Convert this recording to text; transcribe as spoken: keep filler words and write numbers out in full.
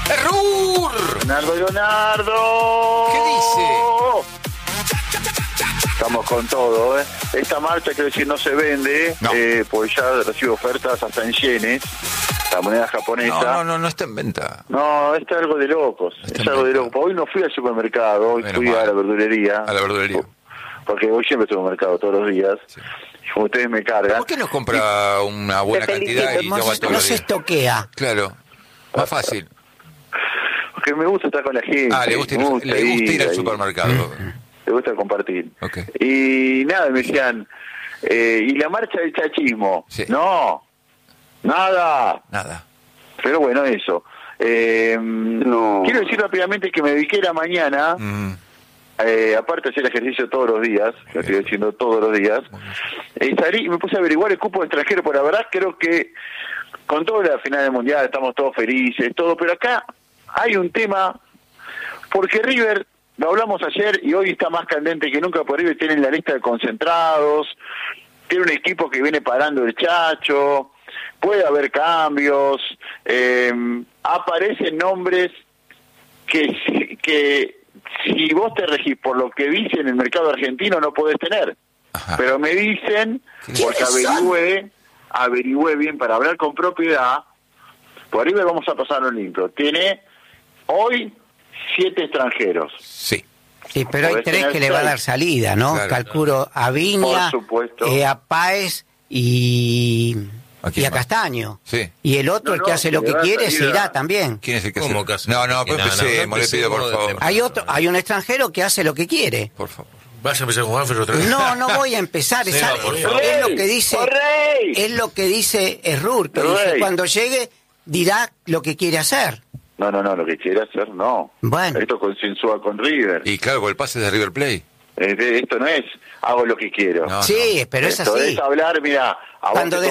¡Errur! Leonardo, Leonardo. ¿Qué dice? Estamos con todo, ¿eh? Esta marcha, quiero decir, no se vende, No. eh, pues ya recibo ofertas hasta en yenes, la moneda japonesa. No, no, no, no está en venta. No, esto es algo de locos, Está es algo de bien. locos. Hoy no fui al supermercado, hoy Menos fui mal. a la verdulería. A la verdulería. Porque hoy siempre estoy al mercado todos los días. Sí. Y como ustedes me cargan. ¿Por qué no compra una buena Te cantidad felicito, y no toma se- todos no los se días? estoquea. Claro, más fácil. Porque me gusta estar con la gente. Ah, le gusta ir, me le gusta ir al ahí, supermercado. Me gusta compartir. Ok. Y nada, me decían, eh, ¿y la marcha del chachismo? Sí. No, nada. Nada. Pero bueno, eso. Eh, No. Quiero decir rápidamente que me dediqué la mañana, Mm, eh, aparte de hacer ejercicio todos los días, lo estoy haciendo todos los días, eh, salí y me puse a averiguar el cupo de extranjero, por la verdad creo que con toda la final del Mundial estamos todos felices, todo, pero acá hay un tema, porque River, lo hablamos ayer y hoy está más candente que nunca, porque River tiene la lista de concentrados, tiene un equipo que viene parando el chacho, puede haber cambios, eh, aparecen nombres que, si- que si vos te regís por lo que dice en el mercado argentino no podés tener. Ajá. Pero me dicen, porque averigüé, averigüé bien para hablar con propiedad, por River vamos a pasarlo limpio. Tiene hoy siete extranjeros. Sí. Sí, pero hay Podés tres tener que le va a dar seis. salida, ¿no? Claro. Calculo a Viña, Por supuesto. eh, a Páez y, ¿A quién y a más? Castaño. Sí. Y el otro, No, el que no, hace lo le que va a quiere, salir se a- irá también. ¿Quién es el que ¿Cómo hace? que hace? No, no, Que pues no, no, empecemos, no le pido por empecemos favor. de- Hay otro, hay un extranjero que hace lo que quiere. Por favor. Vaya a empezar con Juanfer otra vez. No, no voy a empezar. Es, Seba, es- por favor. es lo que dice, ¡Rey! es lo que dice Errur, que Rey. dice, cuando llegue dirá lo que quiere hacer. No, no, no, lo que quiere hacer no. Bueno. Esto consensúa con River. Y claro, con el pase de River Plate. Eh, de- esto no es hago lo que quiero. No, Sí, pero es Esto así. es hablar, mira, a vos Cuando te